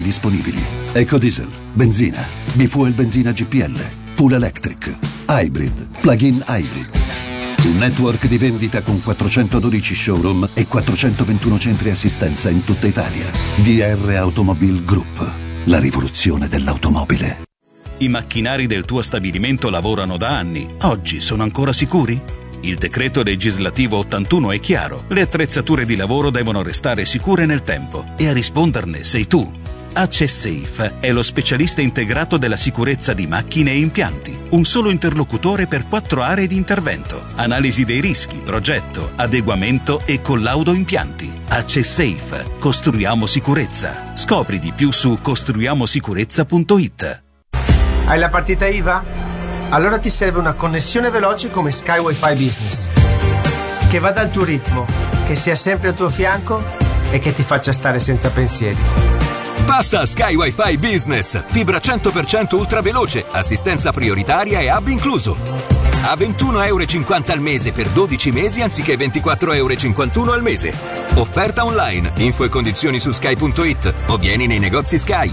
disponibili. EcoDiesel, benzina, bifuel benzina GPL, full electric, hybrid, plug-in hybrid. Un network di vendita con 412 showroom e 421 centri assistenza in tutta Italia. DR Automobile Group, la rivoluzione dell'automobile. I macchinari del tuo stabilimento lavorano da anni. Oggi sono ancora sicuri? Il decreto legislativo 81 è chiaro. Le attrezzature di lavoro devono restare sicure nel tempo e a risponderne sei tu. AccessSafe è lo specialista integrato della sicurezza di macchine e impianti. Un solo interlocutore per 4 aree di intervento. Analisi dei rischi, progetto, adeguamento e collaudo impianti. AccessSafe. Costruiamo sicurezza. Scopri di più su costruiamosicurezza.it. Hai la partita IVA? Allora ti serve una connessione veloce come Sky Wi-Fi Business, che vada al tuo ritmo, che sia sempre al tuo fianco e che ti faccia stare senza pensieri. Passa a Sky Wi-Fi Business, fibra 100% ultra veloce, assistenza prioritaria e hub incluso. A €21,50 al mese per 12 mesi anziché €24,51 al mese. Offerta online, info e condizioni su sky.it o vieni nei negozi Sky.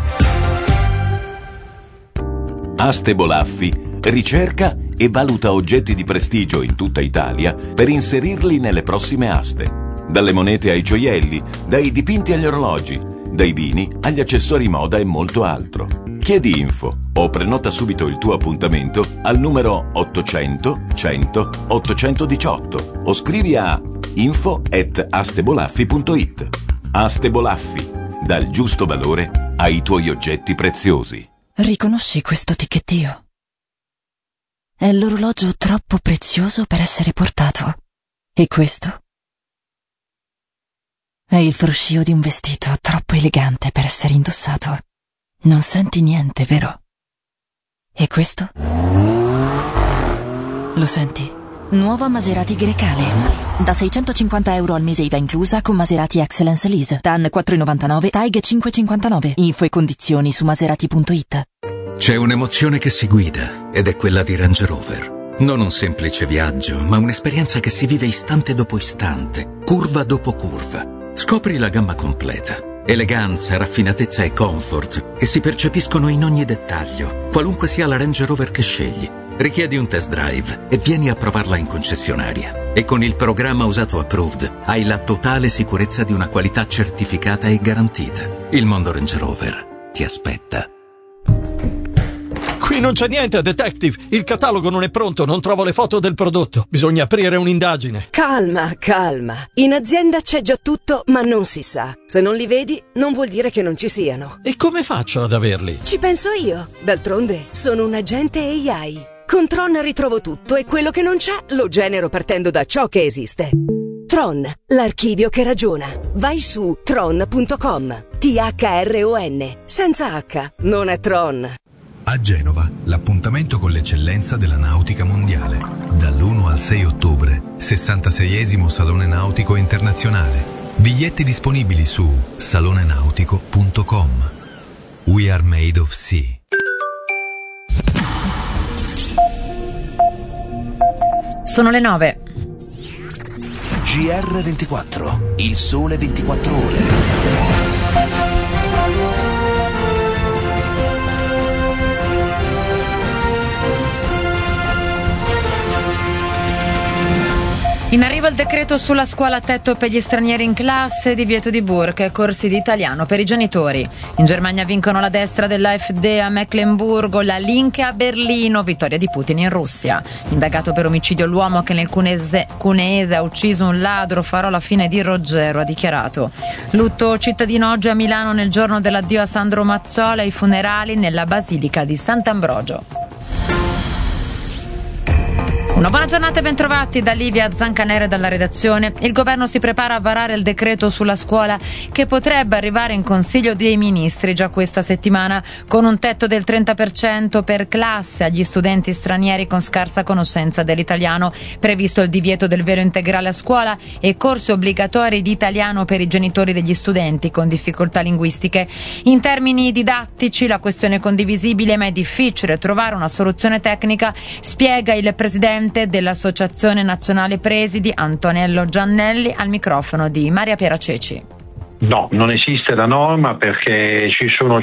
Aste Bolaffi ricerca e valuta oggetti di prestigio in tutta Italia per inserirli nelle prossime aste. Dalle monete ai gioielli, dai dipinti agli orologi, dai vini agli accessori moda e molto altro. Chiedi info o prenota subito il tuo appuntamento al numero 800 100 818 o scrivi a info@astebolaffi.it. Aste Bolaffi, dal giusto valore ai tuoi oggetti preziosi. Riconosci questo ticchettio? È l'orologio troppo prezioso per essere portato. E questo? È il fruscio di un vestito troppo elegante per essere indossato. Non senti niente, vero? E questo? Lo senti? Nuova Maserati Grecale. Da €650 al mese IVA inclusa con Maserati Excellence Lease. TAN 4,99, TAIG 5,59. Info e condizioni su maserati.it. C'è un'emozione che si guida ed è quella di Range Rover. Non un semplice viaggio, ma un'esperienza che si vive istante dopo istante, curva dopo curva. Scopri la gamma completa. Eleganza, raffinatezza e comfort che si percepiscono in ogni dettaglio, qualunque sia la Range Rover che scegli. Richiedi un test drive e vieni a provarla in concessionaria. E con il programma Usato Approved hai la totale sicurezza di una qualità certificata e garantita. Il mondo Range Rover ti aspetta. Qui non c'è niente, detective. Il catalogo non è pronto, non trovo le foto del prodotto. Bisogna aprire un'indagine. Calma, calma. In azienda c'è già tutto, ma non si sa. Se non li vedi, non vuol dire che non ci siano. E come faccio ad averli? Ci penso io. D'altronde, sono un agente AI. Con Tron ritrovo tutto e quello che non c'è lo genero partendo da ciò che esiste. Tron, l'archivio che ragiona. Vai su tron.com. THRON. Senza H. Non è Tron. A Genova, l'appuntamento con l'eccellenza della nautica mondiale. Dall'1 al 6 ottobre, 66esimo Salone Nautico Internazionale. Biglietti disponibili su salonenautico.com. We are made of sea. Sono le 9. GR24, il sole 24 ore. In arrivo il decreto sulla scuola a tetto per gli stranieri in classe, divieto di burka e corsi di italiano per i genitori. In Germania vincono la destra dell'AfD a Meclemburgo, la Linke a Berlino, vittoria di Putin in Russia. Indagato per omicidio l'uomo che nel cuneese ha ucciso un ladro, farò la fine di Ruggero, ha dichiarato. Lutto cittadino oggi a Milano nel giorno dell'addio a Sandro Mazzola, i funerali nella Basilica di Sant'Ambrogio. Una buona giornata e bentrovati da Livia Zancanere dalla redazione. Il governo si prepara a varare il decreto sulla scuola che potrebbe arrivare in Consiglio dei Ministri già questa settimana, con un tetto del 30% per classe agli studenti stranieri con scarsa conoscenza dell'italiano, previsto il divieto del velo integrale a scuola e corsi obbligatori di italiano per i genitori degli studenti con difficoltà linguistiche. In termini didattici la questione è condivisibile, ma è difficile trovare una soluzione tecnica, spiega il presidente dell'Associazione Nazionale Presidi Antonello Giannelli al microfono di Maria Piera Ceci. No, non esiste la norma perché ci sono